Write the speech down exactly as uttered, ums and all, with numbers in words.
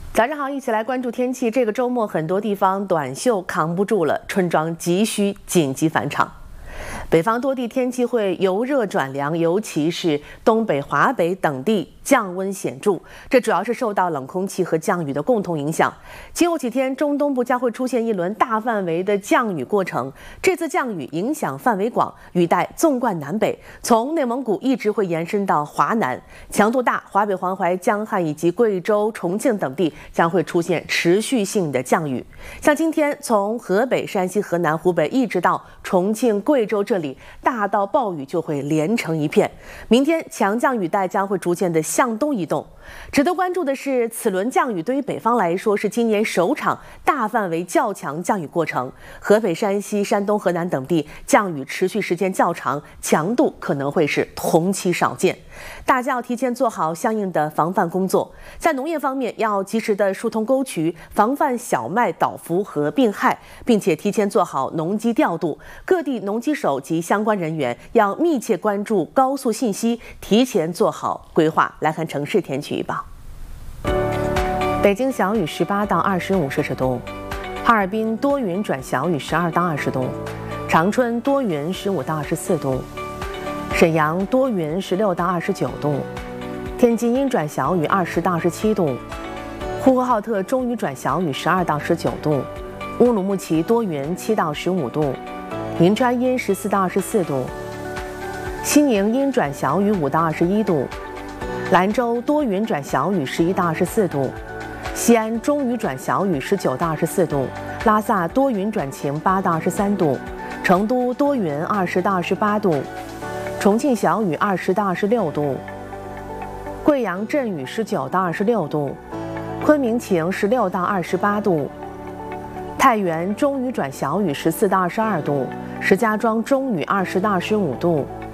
早上好，一起来关注天气。这个周末很多地方短袖扛不住了，春装急需紧急返场。北方多地天气会由热转凉，尤其是东北、华北等地降温显著，这主要是受到冷空气和降雨的共同影响。今后几天，中东部将会出现一轮大范围的降雨过程。这次降雨影响范围广，雨带纵贯南北，从内蒙古一直会延伸到华南，强度大。华北、黄淮、江汉以及贵州、重庆等地将会出现持续性的降雨。像今天，从河北、山西、河南、湖北一直到重庆、贵州这里，大到暴雨就会连成一片。明天强降雨带将会逐渐的向东移动。值得关注的是，此轮降雨对于北方来说是今年首场大范围较强降雨过程。河北、山西、山东、河南等地降雨持续时间较长，强度可能会是同期少见。大家要提前做好相应的防范工作。在农业方面，要及时的疏通沟渠，防范小麦倒伏和病害，并且提前做好农机调度。各地农机手及相关人员要密切关注高速信息，提前做好规划。来看城市天气预报。北京小雨十八到二十五摄氏度，哈尔滨多云转小雨十二到二十度，长春多云十五到二十四度，沈阳多云十六到二十九度，天津阴转小雨二十到二十七度，呼和浩特中雨转小雨十二到十九度，乌鲁木齐多云七到十五度，银川阴十四到二十四度，西宁阴转小雨五到二十一度，兰州多云转小雨十一到二十四度，西安中雨转小雨十九到二十四度，拉萨多云转晴八到二十三度，成都多云二十到二十八度，重庆小雨二十到二十六度，贵阳阵雨十九到二十六度，昆明晴十六到二十八度，太原中雨转小雨十四到二十二度，石家庄中雨二十到二十五度。